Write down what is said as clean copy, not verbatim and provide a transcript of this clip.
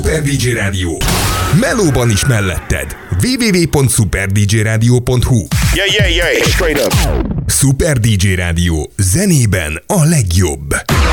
Super DJ Rádió. Melóban is melletted. www.superdjradio.hu. Yeah, straight up. Super DJ Rádió. Zenében a legjobb.